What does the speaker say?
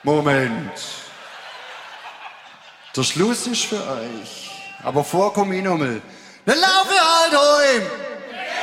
Moment. Der Schluss ist für euch. Aber vorkomm ich nochmal. Dann lauf ich halt heim.